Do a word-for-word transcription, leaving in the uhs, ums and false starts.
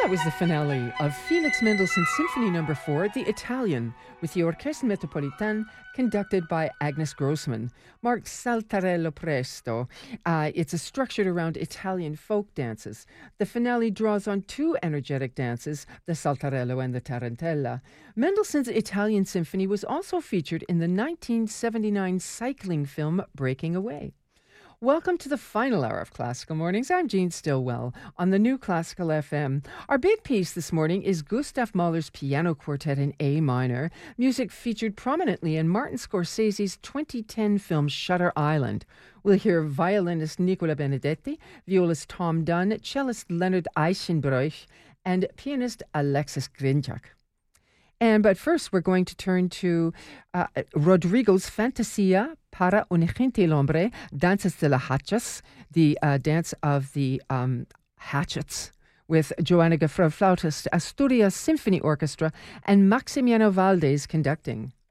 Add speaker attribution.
Speaker 1: That was the finale of Felix Mendelssohn's Symphony Number four, The Italian, with the Orchestra Metropolitane, conducted by Agnes Grossman. Mark Saltarello Presto. Uh, it's a structured around Italian folk dances. The finale draws on two energetic dances, the Saltarello and the Tarantella. Mendelssohn's Italian Symphony was also featured in the nineteen seventy-nine cycling film Breaking Away. Welcome to the final hour of Classical Mornings. I'm Jean Stillwell on the New Classical F M. Our big piece this morning is Gustav Mahler's Piano Quartet in A minor, music featured prominently in Martin Scorsese's twenty ten film Shutter Island. We'll hear violinist Nicola Benedetti, violist Tom Dunn, cellist Leonard Eichenbroich, and pianist Alexis Grinchak. And but first, we're going to turn to uh, Rodrigo's Fantasia para un gentilhombre, Danzas de las Hachas, the uh, dance of the um, hatchets, with Joanna Gefrau, flautist, Asturias Symphony Orchestra, and Maximiano Valdez conducting.